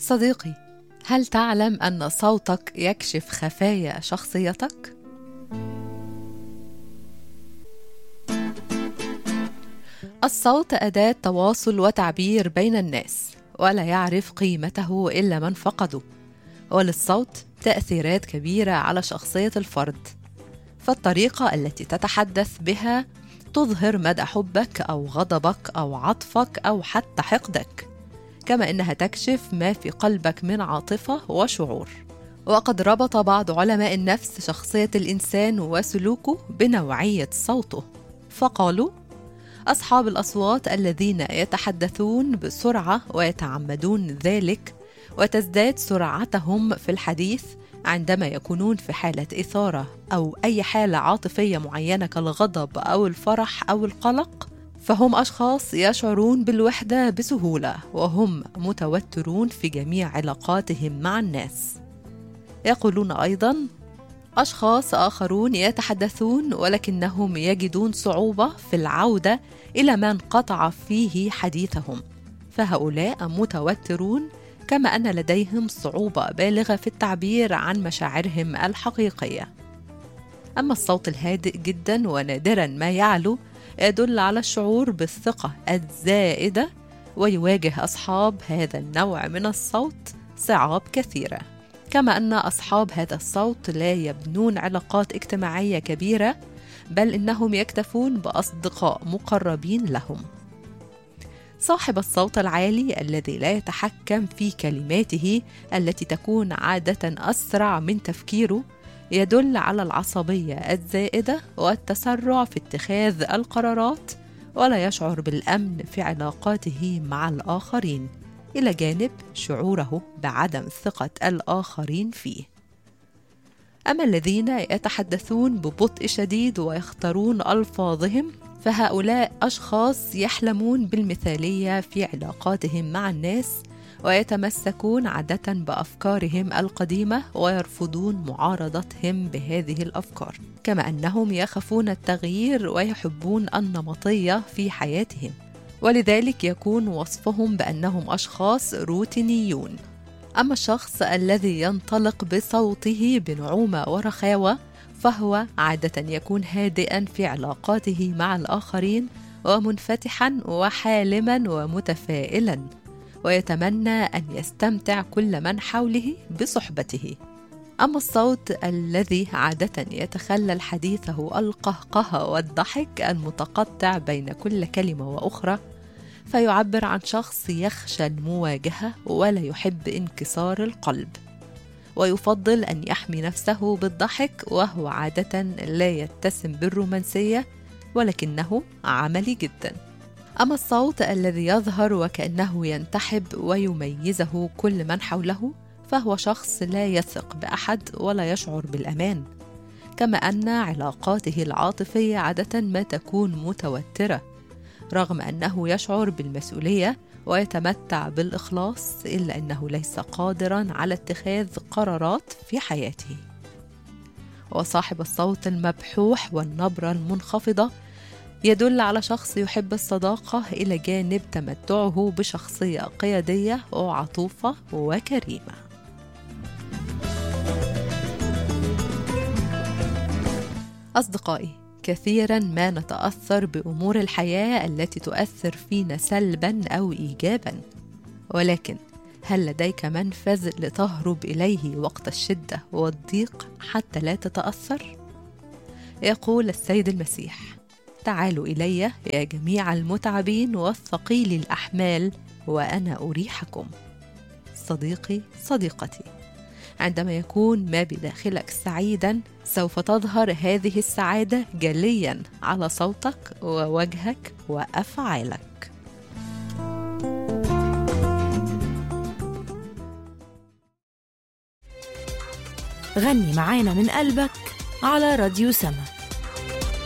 صديقي، هل تعلم أن صوتك يكشف خفايا شخصيتك؟ الصوت أداة تواصل وتعبير بين الناس، ولا يعرف قيمته إلا من فقده. وللصوت تأثيرات كبيرة على شخصية الفرد، فالطريقة التي تتحدث بها تظهر مدى حبك أو غضبك أو عطفك أو حتى حقدك، كما إنها تكشف ما في قلبك من عاطفة وشعور. وقد ربط بعض علماء النفس شخصية الإنسان وسلوكه بنوعية صوته، فقالوا: أصحاب الأصوات الذين يتحدثون بسرعة ويتعمدون ذلك، وتزداد سرعتهم في الحديث عندما يكونون في حالة إثارة أو أي حالة عاطفية معينة كالغضب أو الفرح أو القلق، فهم أشخاص يشعرون بالوحدة بسهولة، وهم متوترون في جميع علاقاتهم مع الناس. يقولون أيضاً: أشخاص آخرون يتحدثون ولكنهم يجدون صعوبة في العودة إلى ما انقطع فيه حديثهم، فهؤلاء متوترون، كما أن لديهم صعوبة بالغة في التعبير عن مشاعرهم الحقيقية. أما الصوت الهادئ جدا ونادرا ما يعلو يدل على الشعور بالثقة الزائدة، ويواجه أصحاب هذا النوع من الصوت صعاب كثيرة، كما أن أصحاب هذا الصوت لا يبنون علاقات اجتماعية كبيرة، بل إنهم يكتفون بأصدقاء مقربين لهم. صاحب الصوت العالي الذي لا يتحكم في كلماته التي تكون عادة أسرع من تفكيره يدل على العصبية الزائدة والتسرع في اتخاذ القرارات، ولا يشعر بالأمن في علاقاته مع الآخرين، إلى جانب شعوره بعدم ثقة الآخرين فيه. أما الذين يتحدثون ببطء شديد ويختارون ألفاظهم، فهؤلاء أشخاص يحلمون بالمثالية في علاقاتهم مع الناس، ويتمسكون عادة بأفكارهم القديمة ويرفضون معارضتهم بهذه الأفكار، كما أنهم يخافون التغيير ويحبون النمطية في حياتهم، ولذلك يكون وصفهم بأنهم أشخاص روتينيون. أما الشخص الذي ينطلق بصوته بنعومة ورخاوة فهو عادة يكون هادئا في علاقاته مع الآخرين، ومنفتحا وحالما ومتفائلا، ويتمنى أن يستمتع كل من حوله بصحبته. أما الصوت الذي عادة يتخلل حديثه القهقه والضحك المتقطع بين كل كلمة وأخرى، فيعبر عن شخص يخشى المواجهة ولا يحب انكسار القلب، ويفضل أن يحمي نفسه بالضحك، وهو عادة لا يتسم بالرومانسية ولكنه عملي جدا. أما الصوت الذي يظهر وكأنه ينتحب ويميزه كل من حوله، فهو شخص لا يثق بأحد ولا يشعر بالأمان، كما أن علاقاته العاطفية عادة ما تكون متوترة، رغم أنه يشعر بالمسؤولية ويتمتع بالإخلاص، إلا أنه ليس قادرا على اتخاذ قرارات في حياته. وصاحب الصوت المبحوح والنبرة المنخفضة يدل على شخص يحب الصداقة إلى جانب تمتعه بشخصية قيادية وعطوفة وكريمة. أصدقائي، كثيرا ما نتأثر بأمور الحياة التي تؤثر فينا سلبا أو إيجابا، ولكن هل لديك منفذ لتهرب إليه وقت الشدة والضيق حتى لا تتأثر؟ يقول السيد المسيح: تعالوا إلي يا جميع المتعبين والثقيل الأحمال وأنا أريحكم. صديقي، صديقتي، عندما يكون ما بداخلك سعيدا سوف تظهر هذه السعادة جليا على صوتك ووجهك وأفعالك. غني معانا من قلبك على راديو سما.